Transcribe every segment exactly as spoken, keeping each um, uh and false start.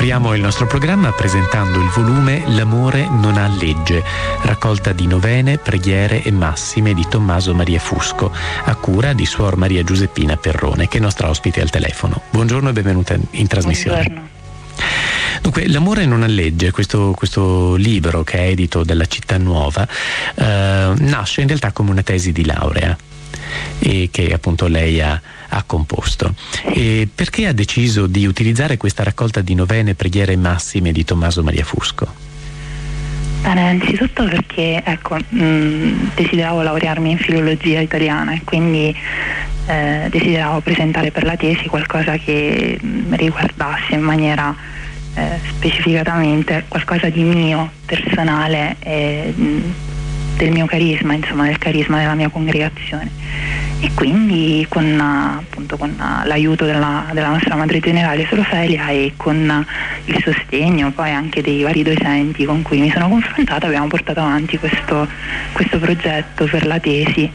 Apriamo il nostro programma presentando il volume L'amore non ha legge, raccolta di novene, preghiere e massime di Tommaso Maria Fusco, a cura di Suor Maria Giuseppina Perrone, che è nostra ospite al telefono. Buongiorno e benvenuta in trasmissione. Buongiorno. Dunque, L'amore non ha legge, questo, questo libro che è edito dalla Città Nuova, eh, nasce in realtà come una tesi di laurea e che appunto lei ha, ha composto. E perché ha deciso di utilizzare questa raccolta di novene, preghiere e massime di Tommaso Maria Fusco? Bene, innanzitutto perché ecco, mh, desideravo laurearmi in filologia italiana e quindi eh, desideravo presentare per la tesi qualcosa che mh, riguardasse in maniera eh, specificatamente qualcosa di mio, personale e mh, del mio carisma, insomma del carisma della mia congregazione. E quindi con, appunto, con l'aiuto della, della nostra madre generale Sor Ofelia e con il sostegno poi anche dei vari docenti con cui mi sono confrontata, abbiamo portato avanti questo, questo progetto per la tesi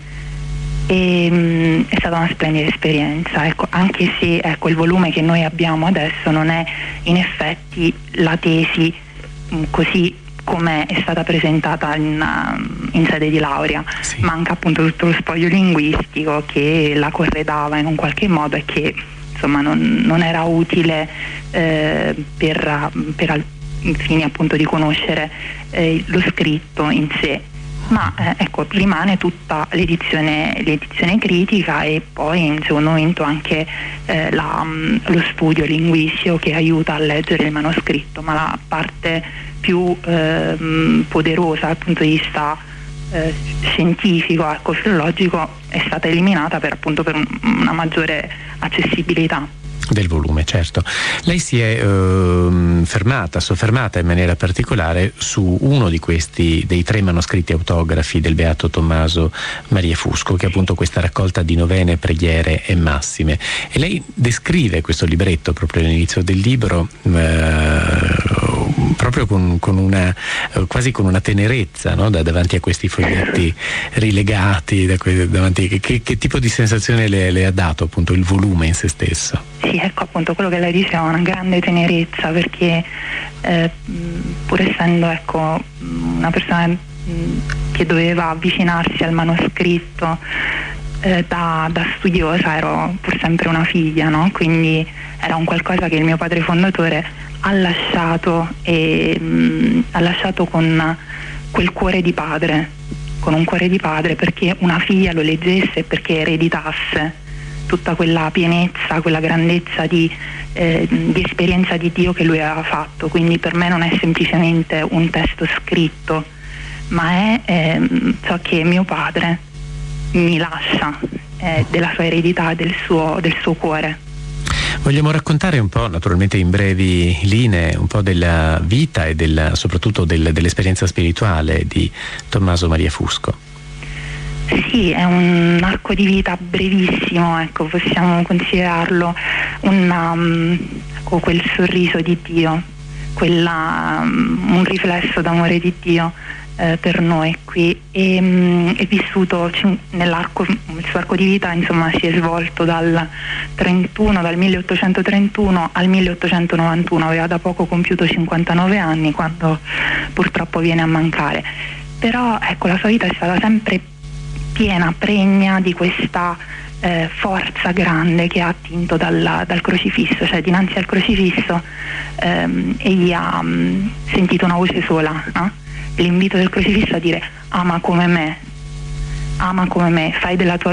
e mh, è stata una splendida esperienza, ecco, anche se ecco, il volume che noi abbiamo adesso non è in effetti la tesi mh, così come è stata presentata in, in sede di laurea. Sì. Manca appunto tutto lo spoglio linguistico che la corredava in un qualche modo e che insomma non, non era utile eh, per, per al fini appunto di conoscere eh, lo scritto in sé, ma eh, ecco, rimane tutta l'edizione, l'edizione critica e poi in secondo momento anche eh, la, lo studio linguistico che aiuta a leggere il manoscritto, ma la parte più eh, poderosa dal punto di vista eh, scientifico, ecco, filologico, è stata eliminata per appunto per un, una maggiore accessibilità del volume. Certo, lei si è eh, fermata, soffermata in maniera particolare su uno di questi, dei tre manoscritti autografi del Beato Tommaso Maria Fusco, che è appunto questa raccolta di novene, preghiere e massime, e lei descrive questo libretto proprio all'inizio del libro eh, proprio con, con una eh, quasi con una tenerezza, no? Da, davanti a questi foglietti rilegati, da que, davanti, che, che tipo di sensazione le, le ha dato appunto il volume in se stesso? Sì, ecco appunto quello che lei diceva, una grande tenerezza, perché eh, pur essendo ecco una persona mh, che doveva avvicinarsi al manoscritto eh, da, da studiosa, ero pur sempre una figlia, no? Quindi era un qualcosa che il mio padre fondatore ha lasciato e mh, ha lasciato con quel cuore di padre, con un cuore di padre, perché una figlia lo leggesse e perché ereditasse tutta quella pienezza, quella grandezza di, eh, di esperienza di Dio che lui aveva fatto. Quindi per me non è semplicemente un testo scritto, ma è eh, ciò che mio padre mi lascia eh, della sua eredità, del suo, del suo cuore. Vogliamo raccontare un po', naturalmente in brevi linee, un po' della vita e della, soprattutto del, dell'esperienza spirituale di Tommaso Maria Fusco? Sì, è un arco di vita brevissimo, ecco, possiamo considerarlo una, um, ecco, quel sorriso di Dio, quella, um, un riflesso d'amore di Dio eh, per noi qui. E, um, è vissuto nell'arco, il suo arco di vita insomma si è svolto dal trentuno, dal milleottocentotrentuno al milleottocentonovantuno, aveva da poco compiuto cinquantanove anni quando purtroppo viene a mancare. Però ecco, la sua vita è stata sempre piena, pregna di questa eh, forza grande che ha attinto dal, dal crocifisso, cioè dinanzi al crocifisso ehm, egli ha mh, sentito una voce sola, no? L'invito del crocifisso a dire ama come me, ama come me, fai della tua